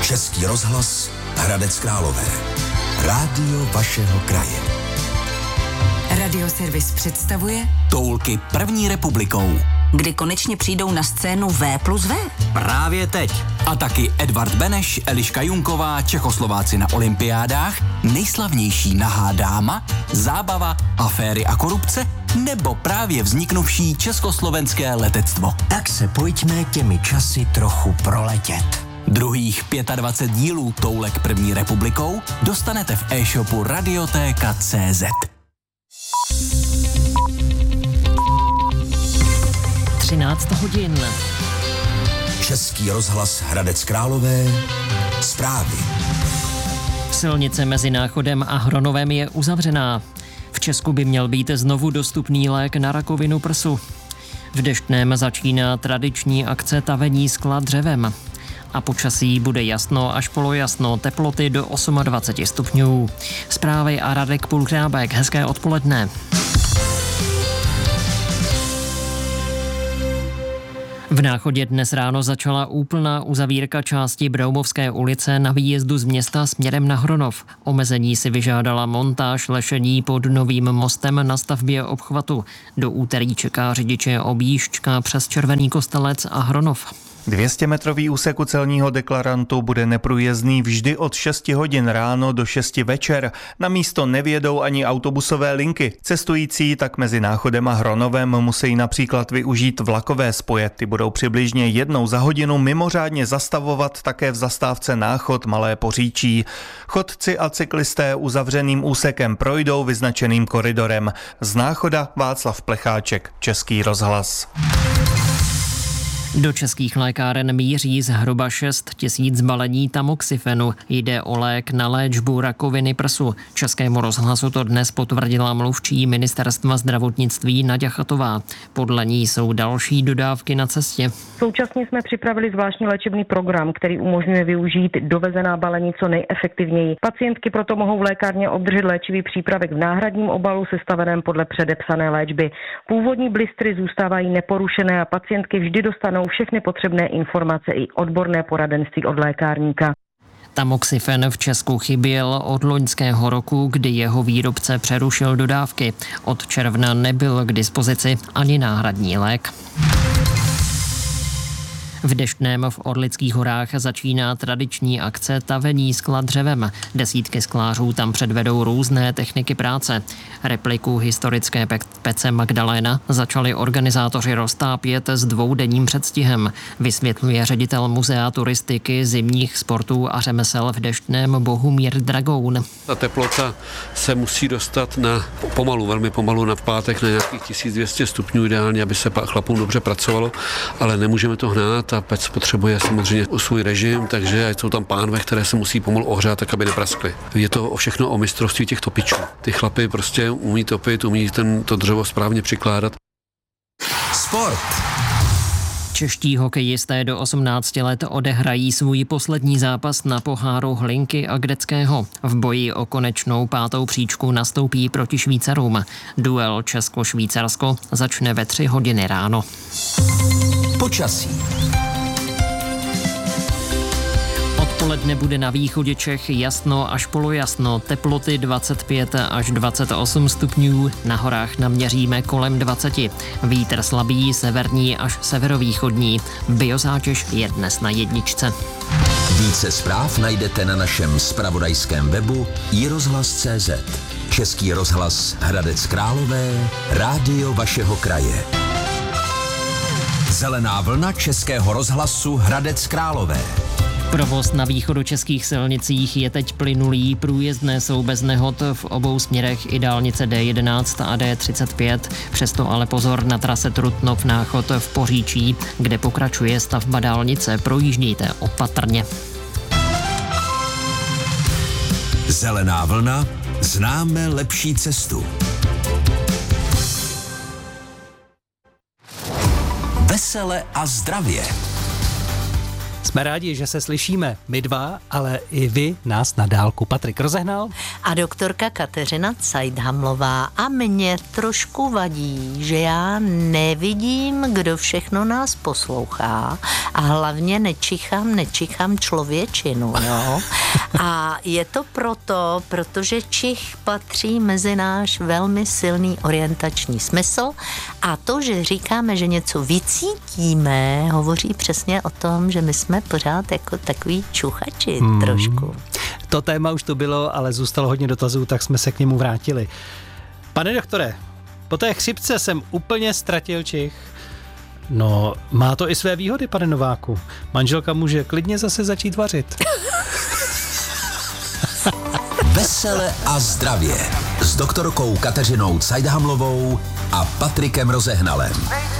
Český rozhlas Hradec Králové. Rádio vašeho kraje. Radioservis představuje Toulky první republikou. Kdy konečně přijdou na scénu V+V? Právě teď. A taky Edvard Beneš, Eliška Junková, Čechoslováci na olympiádách, nejslavnější nahá dáma, zábava, aféry a korupce, nebo právě vzniknuvší československé letectvo. Tak se pojďme těmi časy trochu proletět. Druhých 25 dílů Toulek první republikou dostanete v e-shopu Radiotéka.cz. 13 hodin. Český rozhlas Hradec Králové. Zprávy. Silnice mezi Náchodem a Hronovem je uzavřená. V Česku by měl být znovu dostupný lék na rakovinu prsu. V Deštném začíná tradiční akce tavení skla dřevem. A počasí bude jasno až polojasno, teploty do 28 stupňů. Zprávy a Radek Pulkrábek, hezké odpoledne. V Náchodě dnes ráno začala úplná uzavírka části Broumovské ulice na výjezdu z města směrem na Hronov. Omezení si vyžádala montáž lešení pod novým mostem na stavbě obchvatu. Do úterý čeká řidiče objížďka přes Červený Kostelec a Hronov. 200-metrový úsek u celního deklarantu bude neprůjezdný vždy od 6 hodin ráno do 6 večer. Na místo nevědou ani autobusové linky. Cestující tak mezi Náchodem a Hronovem musí například využít vlakové spoje. Ty budou přibližně jednou za hodinu mimořádně zastavovat také v zastávce Náchod Malé Poříčí. Chodci a cyklisté uzavřeným úsekem projdou vyznačeným koridorem. Z Náchoda Václav Plecháček, Český rozhlas. Do českých lékáren míří zhruba 6 000 balení tamoxifenu. Jde o lék na léčbu rakoviny prsu. Českému rozhlasu to dnes potvrdila mluvčí ministerstva zdravotnictví Naďa Chatová. Podle ní jsou další dodávky na cestě. Současně jsme připravili zvláštní léčebný program, který umožňuje využít dovezená balení co nejefektivněji. Pacientky proto mohou v lékárně obdržet léčivý přípravek v náhradním obalu sestaveném podle předepsané léčby. Původní blistry zůstávají neporušené a pacientky vždy dostanou všechny potřebné informace i odborné poradenství od lékárníka. Tamoxifen v Česku chyběl od loňského roku, kdy jeho výrobce přerušil dodávky. Od června nebyl k dispozici ani náhradní lék. V Deštném v Orlických horách začíná tradiční akce tavení skla dřevem. Desítky sklářů tam předvedou různé techniky práce. Repliku historické pece Magdaléna začali organizátoři roztápět s dvoudenním předstihem, vysvětluje ředitel Muzea turistiky, zimních sportů a řemesel v Deštném Bohumír Dragoun. Ta teplota se musí dostat na pomalu, velmi pomalu na pátek na nějakých 1200 stupňů ideálně, aby se chlapům dobře pracovalo, ale nemůžeme to hnát. Ta pec potřebuje samozřejmě svůj režim, takže jsou tam pánve, které se musí pomalu ohřát, tak aby nepraskly. Je to všechno o mistrovství těch topičů. Ty chlapy prostě umí topit, umí to dřevo správně přikládat. Sport. Čeští hokejisté do 18 let odehrají svůj poslední zápas na poháru Hlinky a Greckého. V boji o konečnou 5. příčku nastoupí proti Švýcarům. Duel Česko-Švýcarsko začne ve 3 hodiny ráno. Počasí. Odpoledne bude na východě Čech jasno až polojasno, teploty 25 až 28 stupňů, na horách naměříme kolem 20. Vítr slabý, severní až severovýchodní. Biozátěž je dnes na 1. Více zpráv najdete na našem zpravodajském webu iRozhlas.cz. Český rozhlas Hradec Králové, rádio vašeho kraje. Zelená vlna Českého rozhlasu Hradec Králové. Provoz na východočeských silnicích je teď plynulý, průjezdné jsou bez nehod v obou směrech i dálnice D11 a D35. Přesto ale pozor na trase Trutnov-Náchod v Poříčí, kde pokračuje stavba dálnice, projíždějte opatrně. Zelená vlna, známe lepší cestu. Vesele a zdravě. Jsme rádi, že se slyšíme, my dva, ale i vy nás na dálku. Patrik Rozehnal a doktorka Kateřina Cajdhamlová. A mě trošku vadí, že já nevidím, kdo všechno nás poslouchá a hlavně nečichám člověčinu, jo. A je to protože čich patří mezi náš velmi silný orientační smysl a to, že říkáme, že něco vycítíme, hovoří přesně o tom, že my jsme pořád jako takový čuchači trošku. To téma už to bylo, ale zůstalo hodně dotazů, tak jsme se k němu vrátili. Pane doktore, po té chřipce jsem úplně ztratil čich. No, má to i své výhody, pane Nováku. Manželka může klidně zase začít vařit. Vesele a zdravě s doktorkou Kateřinou Cajdhamlovou a Patrikem Rozehnalem.